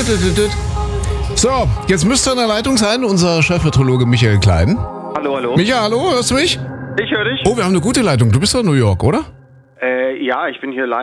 So, jetzt müsste in der Leitung sein unser Chefmeteorologe Michael Klein. Hallo, hallo. Michael, hallo, hörst du mich? Ich höre dich. Oh, wir haben eine gute Leitung. Du bist doch in New York, oder? Ja, ich bin hier live